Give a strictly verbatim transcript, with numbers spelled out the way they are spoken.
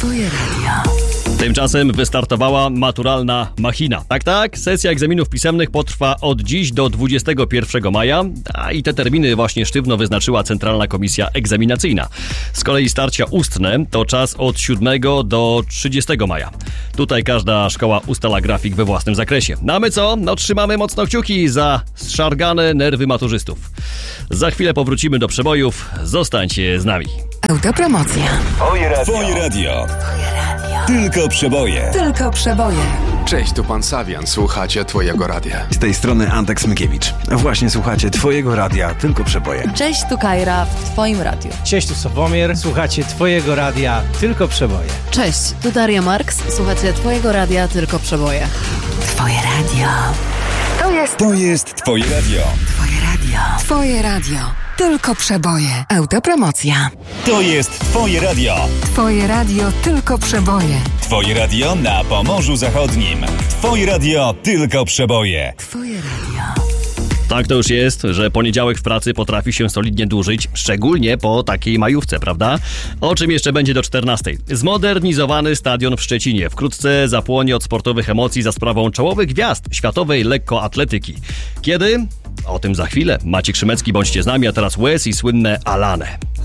Twoje radio. Tymczasem wystartowała maturalna machina. Tak, tak, sesja egzaminów pisemnych potrwa od dziś do dwudziestego pierwszego maja, a i te terminy właśnie sztywno wyznaczyła Centralna Komisja Egzaminacyjna. Z kolei starcia ustne to czas od siódmego do trzydziestego maja. Tutaj każda szkoła ustala grafik we własnym zakresie. No a my co? No trzymamy mocno kciuki za zszargane nerwy maturzystów. Za chwilę powrócimy do przebojów. Zostańcie z nami. Autopromocja. Twoje radio. Twoje radio. Tylko przeboje. Tylko przeboje. Cześć, tu pan Sawian. Słuchacie Twojego radia. Z tej strony Antek Smykiewicz. Właśnie słuchacie Twojego radia, tylko przeboje. Cześć, tu Kajra w Twoim radiu. Cześć, tu Sławomir. Słuchacie Twojego radia, tylko przeboje. Cześć, tu Daria Marks. Słuchacie Twojego radia, tylko przeboje. Twoje radio. To jest... To jest Twoje radio. Twoje radio. Twoje radio. Tylko przeboje. Autopromocja. To jest Twoje radio. Twoje radio, tylko przeboje. Twoje radio na Pomorzu Zachodnim. Twoje radio, tylko przeboje. Twoje radio. Tak to już jest, że poniedziałek w pracy potrafi się solidnie dłużyć, szczególnie po takiej majówce, prawda? O czym jeszcze będzie do czternastej? Zmodernizowany stadion w Szczecinie wkrótce zapłonie od sportowych emocji za sprawą czołowych gwiazd światowej lekkoatletyki. Kiedy? O tym za chwilę. Maciek Szymecki, bądźcie z nami, a teraz Wes i słynne Alane.